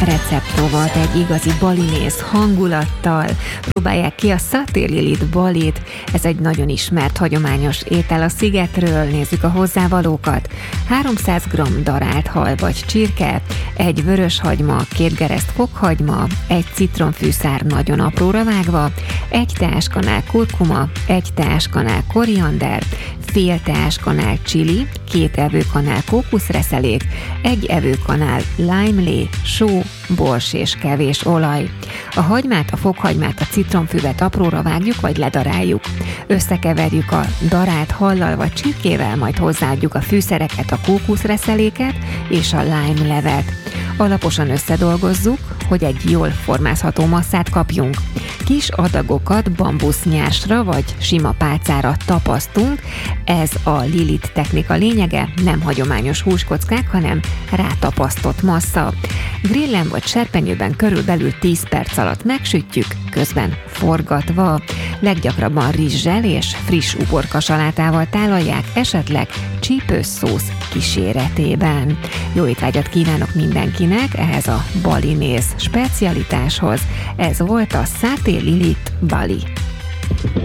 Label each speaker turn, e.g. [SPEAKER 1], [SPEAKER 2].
[SPEAKER 1] receptrovat egy igazi balinész hangulattal. Próbálják ki a Saté Lilith balit. Ez egy nagyon ismert hagyományos étel a szigetről. Nézzük a hozzávalókat. 300 g darált hal vagy csirke, egy vöröshagyma, 2 gereszt fokhagyma, egy citronfűszár nagyon apróra vágva, egy teáskanál kurkuma, egy teáskanál koriander, fél teáskanál chili, 2 evőkanál kókuszreszelék, 1 evőkanál lájmlé, só, bors és kevés olaj. A hagymát, a fokhagymát, a citronfüvet apróra vágjuk vagy ledaráljuk. Összekeverjük a darált hallal vagy csirkével, majd hozzáadjuk a fűszereket, a kókuszreszeléket és a lájmlevet. Alaposan összedolgozzuk, hogy egy jól formázható masszát kapjunk. Kis adagokat bambusznyásra vagy sima pálcára tapasztunk. Ez a Lilith technika lényege, nem hagyományos húskockák, hanem rátapasztott massza. Grillen vagy serpenyőben körülbelül 10 perc alatt megsütjük, közben forgatva. Leggyakrabban rizssel és friss uborka salátával tálalják, esetleg csípős szósz kíséretében. Jó étvágyat kívánok mindenkinek ehhez a balinész specialitáshoz. Ez volt a Saté Lilith Bali.